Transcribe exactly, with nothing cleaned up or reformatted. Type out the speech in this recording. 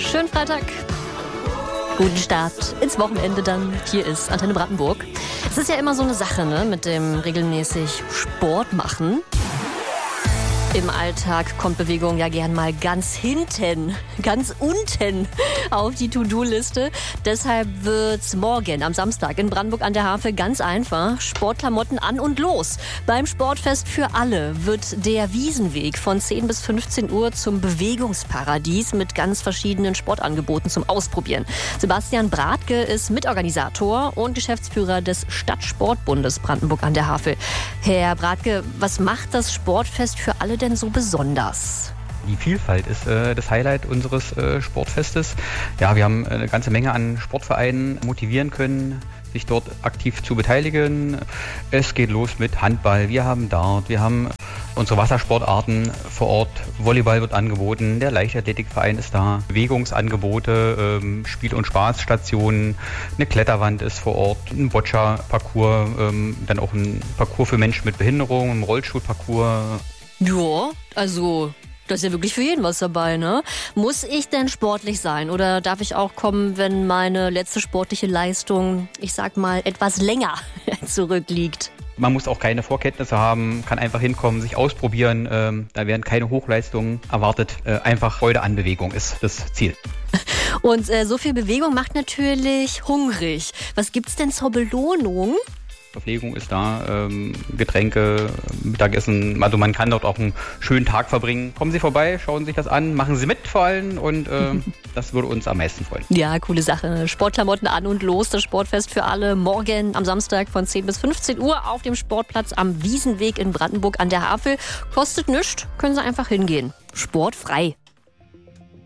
Schönen Freitag. Guten Start ins Wochenende dann. Hier ist Antenne Brandenburg. Es ist ja immer so eine Sache, ne, mit dem regelmäßig Sport machen. Im Alltag kommt Bewegung ja gern mal ganz hinten, ganz unten auf die To-Do-Liste. Deshalb wird's morgen am Samstag in Brandenburg an der Havel ganz einfach. Sportklamotten an und los. Beim Sportfest für alle wird der Wiesenweg von zehn bis fünfzehn Uhr zum Bewegungsparadies mit ganz verschiedenen Sportangeboten zum Ausprobieren. Sebastian Bratke ist Mitorganisator und Geschäftsführer des Stadtsportbundes Brandenburg an der Havel. Herr Bratke, was macht das Sportfest für alle denn so besonders? Die Vielfalt ist äh, das Highlight unseres äh, Sportfestes. Ja, wir haben eine ganze Menge an Sportvereinen motivieren können, sich dort aktiv zu beteiligen. Es geht los mit Handball, wir haben Dart, wir haben unsere Wassersportarten vor Ort. Volleyball wird angeboten, der Leichtathletikverein ist da, Bewegungsangebote, ähm, Spiel- und Spaßstationen, eine Kletterwand ist vor Ort, ein Boccia-Parcours, ähm, dann auch ein Parcours für Menschen mit Behinderung, ein Rollstuhlparcours. Ja, also da ist ja wirklich für jeden was dabei, ne? Muss ich denn sportlich sein oder darf ich auch kommen, wenn meine letzte sportliche Leistung, ich sag mal, etwas länger zurückliegt? Man muss auch keine Vorkenntnisse haben, kann einfach hinkommen, sich ausprobieren. Ähm, da werden keine Hochleistungen erwartet. Äh, einfach Freude an Bewegung ist das Ziel. Und äh, so viel Bewegung macht natürlich hungrig. Was gibt's denn zur Belohnung? Verpflegung ist da, ähm, Getränke, Mittagessen, also man kann dort auch einen schönen Tag verbringen. Kommen Sie vorbei, schauen Sie sich das an, machen Sie mit vor allem und äh, das würde uns am meisten freuen. Ja, coole Sache. Sportklamotten an und los, das Sportfest für alle morgen am Samstag von zehn bis fünfzehn Uhr auf dem Sportplatz am Wiesenweg in Brandenburg an der Havel. Kostet nichts, können Sie einfach hingehen. Sportfrei.